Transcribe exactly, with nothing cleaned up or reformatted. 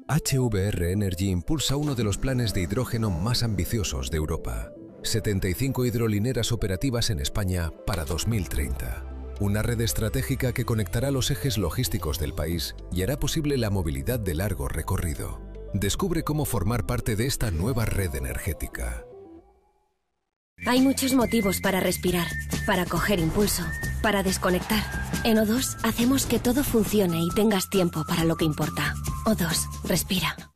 H V R Energy impulsa uno de los planes de hidrógeno más ambiciosos de Europa. setenta y cinco hidrolineras operativas en España para dos mil treinta. Una red estratégica que conectará los ejes logísticos del país y hará posible la movilidad de largo recorrido. Descubre cómo formar parte de esta nueva red energética. Hay muchos motivos para respirar, para coger impulso, para desconectar. En O dos hacemos que todo funcione y tengas tiempo para lo que importa. O dos, respira.